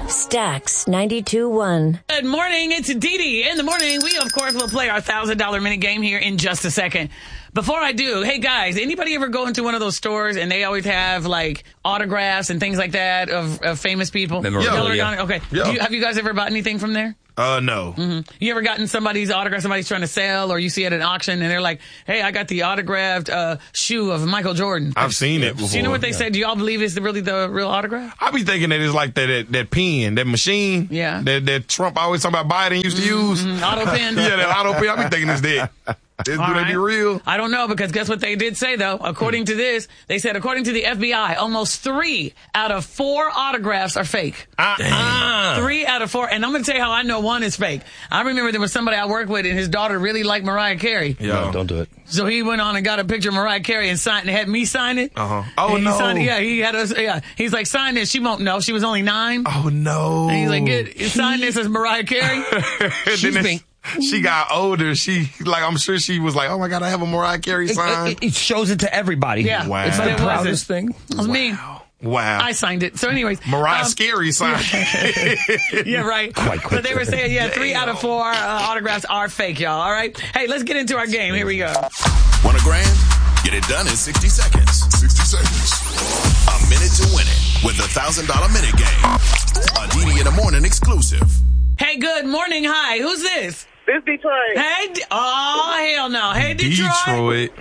Stax 92.1. Good morning. It's Dee Dee. In the morning, we, of course, will play our $1,000 minute game here in just a second. Before I do, hey, guys, anybody ever go into one of those stores and they always have, like, autographs and things like that of famous people? Memorabilia. Okay. Yeah. Have you guys ever bought anything from there? No. Mm-hmm. You ever gotten somebody's autograph, somebody's trying to sell, or you see it at an auction and they're like, hey, I got the autographed shoe of Michael Jordan. I've seen it before. Do you know what they say? Do y'all believe it's really the real autograph? I be thinking that it's like that pen, that machine. Yeah. That Trump always talking about Biden used to use. Auto pen. Yeah, that auto pen. I be thinking it's that. Do they be real? I don't know, because guess what they did say, though? According to this, they said, according to the FBI, almost 3 out of 4 autographs are fake. 3 out of 4. And I'm going to tell you how I know one is fake. I remember there was somebody I worked with, and his daughter really liked Mariah Carey. Yeah. No, don't do it. So he went on and got a picture of Mariah Carey and signed and had me sign it. Uh-huh. Oh, and no. Signed it. Yeah, he had us. Yeah. He's like, sign this. She won't know. She was only 9. Oh, no. And he's like, sign this as Mariah Carey. She got older. I'm sure she was like, oh my God, I have a Mariah Carey sign. It shows it to everybody. Yeah. Wow. It's But the it wasn't. proudest thing. It was me. Wow. I signed it. So anyways. Mariah Scary sign. Yeah, right. Quite quick. But they were saying, 3 out of 4 autographs are fake, y'all. All right. Hey, let's get into our game. Here we go. Want a grand? Get it done in 60 seconds. 60 seconds. A minute to win it with the $1,000 minute game. A Dee Dee in the Morning exclusive. Hey, good morning. Hi. Who's this? This Detroit. Hey. Oh, hell no. Hey, Detroit.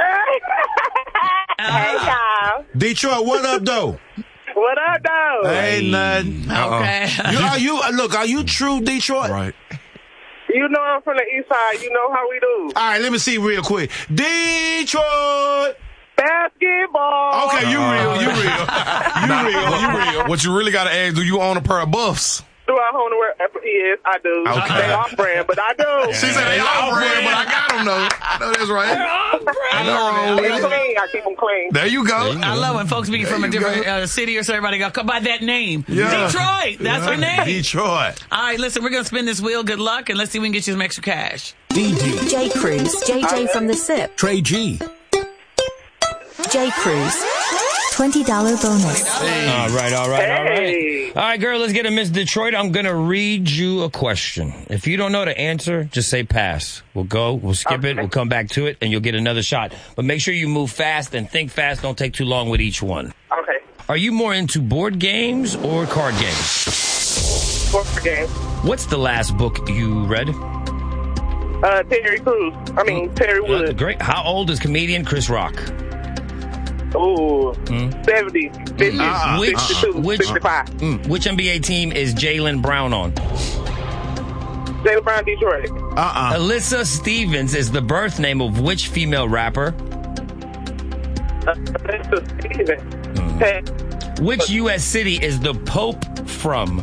Hey, y'all. Detroit, what up, though? What up, though? Ain't nothing. Okay. Are you true, Detroit? Right. You know I'm from the east side. You know how we do. All right, let me see real quick. Detroit. Basketball. Okay, you real. You real. What you really got to ask, do you own a pair of buffs? Do I own the word? Yes, I do. Okay. They off brand, but I do. She said they all brand, but I got them though. I know that's right. They clean. I keep them clean. There you go. I love when folks be from a different city or so everybody go, come by that name. Yeah. Detroit. That's her name. Detroit. All right, listen, we're going to spin this wheel. Good luck, and let's see if we can get you some extra cash. DD. J. Cruz. JJ from the SIP. Trey G. J. Cruz. $20 bonus. All right. Hey. All right, girl, let's get a Miss Detroit. I'm going to read you a question. If you don't know the answer, just say pass. We'll skip it, we'll come back to it, and you'll get another shot. But make sure you move fast and think fast. Don't take too long with each one. Okay. Are you more into board games or card games? Board game. What's the last book you read? Terry Crews. Terry Wood. Great. How old is comedian Chris Rock? Ooh, 70, 50, 62, 65. Which NBA team is Jaylen Brown on? Jaylen Brown, Detroit. Alyssa Stevens is the birth name of which female rapper? Which U.S. city is the Pope from?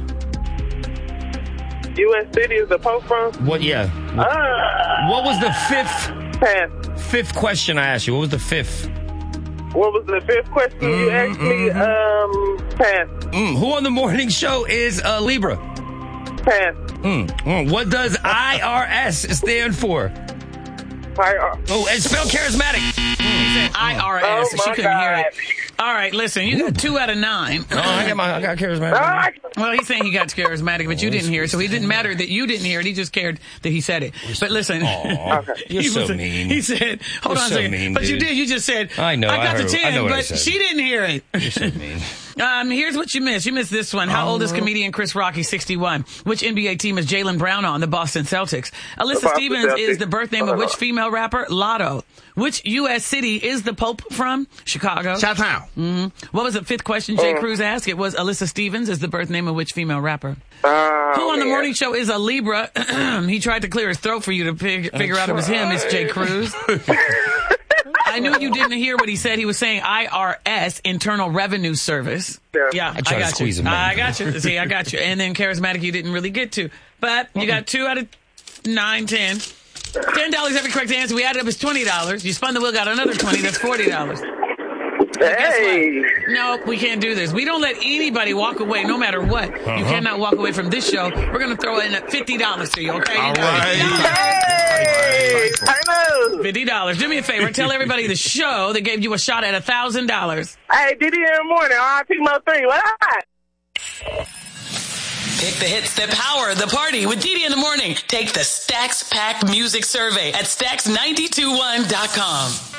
U.S. city is the Pope from? What? Yeah. What was the fifth question I asked you? What was the fifth? What was the fifth question you asked me? Pass. Who on the morning show is Libra? Pass. What does IRS stand for? Oh, and spell charismatic. IRS. Oh, she couldn't hear it. All right, listen, you got 2 out of 9. I got charismatic. Well, he's saying he got charismatic, but you didn't hear it, so it didn't matter that you didn't hear it. He just cared that he said it. But listen, You're so mean. He said, hold on a second. Mean, but dude. you did. You just said, I know. I got heard, the 10, but she didn't hear it. You're so mean. Here's what you missed. You missed this one. How old is comedian Chris Rock? He's 61. Which NBA team is Jaylen Brown on? The Boston Celtics. Alyssa Stevens is the birth name of which female rapper? Lotto. Which U.S. city is the Pope from? Chicago. Chi-town. What was the fifth question Jay Cruz asked? It was Alyssa Stevens is the birth name of which female rapper? Who on the morning show is a Libra? He tried to clear his throat for you to figure out it was him. It's Jay Cruz. I knew you didn't hear what he said. He was saying IRS, Internal Revenue Service. Yeah, I got you. I got you. See, I got you. And then charismatic you didn't really get to. But you got 2 out of 9, 10. $10 every correct answer. We added up as $20. You spun the wheel, got another 20. That's $40. Hey. No, we can't do this. We don't let anybody walk away, no matter what. You cannot walk away from this show. We're going to throw in $50 to you, okay? All right. Hey. $50. Do me a favor. Tell everybody the show that gave you a shot at $1,000. Hey, Diddy in the morning. RIP Mo 3. What up? the hits that power the party with Didi in the morning. Take the Stax Pack Music Survey at Stax921.com.